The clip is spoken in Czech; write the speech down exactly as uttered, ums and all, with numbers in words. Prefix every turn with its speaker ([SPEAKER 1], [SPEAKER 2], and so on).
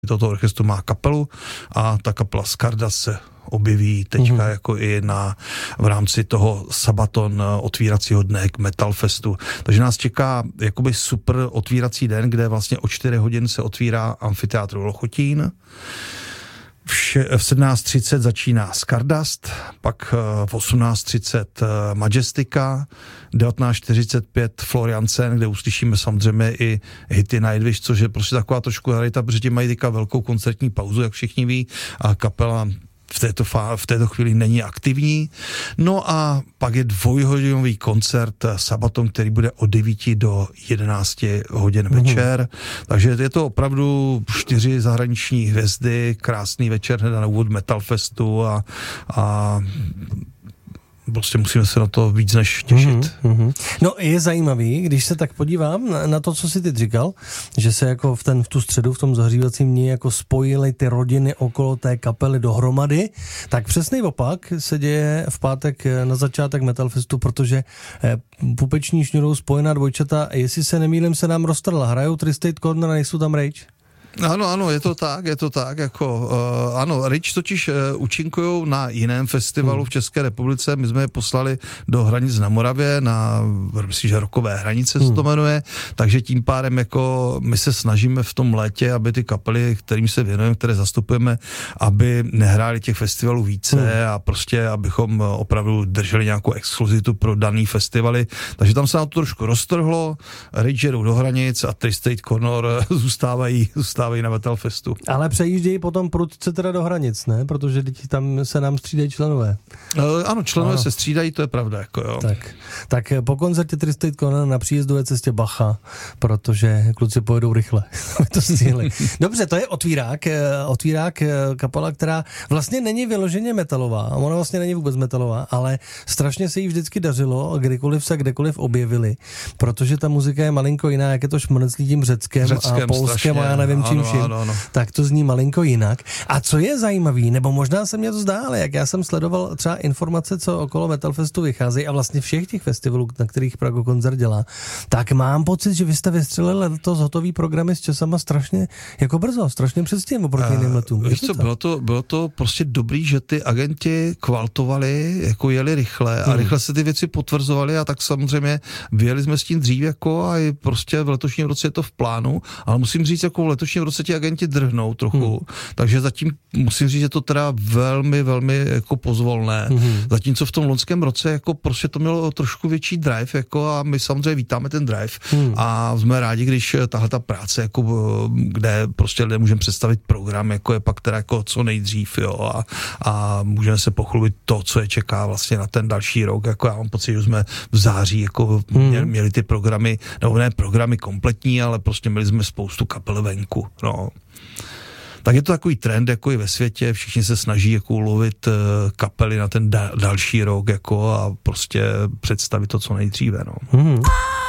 [SPEAKER 1] Toto orchestru má kapelu a ta kapela Stardust se objeví teďka mm-hmm. jako i na, v rámci toho Sabaton otvíracího dne k Metal Festu. Takže nás čeká jakoby super otvírací den, kde vlastně o čtyři hodin se otvírá amfiteátr Lochotín. V sedmnáct třicet začíná Stardust, pak v osmnáct třicet Majestika, devatenáct čtyřicet pět Florian Sen, kde uslyšíme samozřejmě i hity Nightwish, což je prostě taková trošku rarita, protože mají teďka velkou koncertní pauzu, jak všichni ví, a kapela v této, fá, v této chvíli není aktivní. No a pak je dvojhodinový koncert Sabaton, který bude od devíti do jedenácti hodin mm. večer. Takže je to opravdu čtyři zahraniční hvězdy, krásný večer hned na úvod Metal Festu a, a prostě musíme se na to víc než těšit.
[SPEAKER 2] Mm-hmm. No je zajímavý, když se tak podívám na, na to, co jsi ty říkal, že se jako v, ten, v tu středu, v tom zahřívacím dní jako spojily ty rodiny okolo té kapely dohromady, tak přesný opak se děje v pátek na začátek Metal Festu, protože eh, pupeční šňůrou spojená dvojčata, jestli se nemýlím, se nám roztrhla. Hrajou Twisted Corner a nejsou tam Rage?
[SPEAKER 1] Ano, ano, je to tak, je to tak, jako, uh, ano, Rage totiž uh, účinkujou na jiném festivalu hmm. v České republice, my jsme je poslali do Hranic na Moravě, na, myslím, že Rokové hranice hmm. se to jmenuje, takže tím pádem, jako, my se snažíme v tom létě, aby ty kapely, kterým se věnujeme, které zastupujeme, aby nehráli těch festivalů více hmm. a prostě, abychom opravdu drželi nějakou exkluzitu pro daný festivaly, takže tam se nám to trošku roztrhlo, Rage jedou do Hranic a Twisted Corner zůstávají, zůstávají na Metal Festu.
[SPEAKER 2] Ale přejíždějí potom prudce teda do Hranic, ne? Protože tam se nám střídají členové.
[SPEAKER 1] Uh, ano, členové ano. se střídají, to je pravda. Jako jo.
[SPEAKER 2] Tak, tak po koncertě Twisted Corner na příjezdové cestě bacha, protože kluci pojedou rychle. To stihli. Dobře, to je otvírák. Otvírák kapela, která vlastně není vyloženě metalová. Ona vlastně není vůbec metalová, ale strašně se jí vždycky dařilo, kdykoliv se kdekoliv objevili, protože ta muzika je malinko jiná, jak je to šmrnclý tím Řeckem, Řeckem a Polskem a já nevím, čím vším, ano, ano. tak to zní malinko jinak. A co je zajímavý, nebo možná se mě to zdá, ale jak já jsem sledoval třeba informace, co okolo Metal Festu vycházejí a vlastně všech těch festivalů, na kterých Prago koncert dělá, tak mám pocit, že vy jste vystřelili letos hotový programy s časama strašně jako brzo, strašně předtím oproti jiným letům.
[SPEAKER 1] Víš co, bylo to, bylo to prostě dobrý, že ty agenti kvaltovali, jako jeli rychle a hmm. rychle se ty věci potvrzovaly a tak samozřejmě vyjeli jsme s tím dřív jako a i prostě v letošním roce je to v plánu, ale musím říct, jako v letošním roce ti agenti drhnou trochu, hmm. takže zatím musím říct, že to teda velmi, velmi jako pozvolné. Hmm. Zatímco v tom loňském roce jako prostě to mělo trošku větší drive jako a my samozřejmě vítáme ten drive hmm. a jsme rádi, když tahle ta práce, jako, kde prostě lidé můžeme představit program, jako je pak teda jako co nejdřív, jo, a, a můžeme se pochlubit to, co je čeká vlastně na ten další rok, jako já mám pocit, že jsme v září jako hmm. měli, měli ty programy, nebo ne programy kompletní, ale prostě měli jsme spoustu kapel venku, no. Tak je to takový trend, jako i ve světě, všichni se snaží jako ulovit kapely na ten da- další rok, jako a prostě představit to co nejdříve, no. Hmm.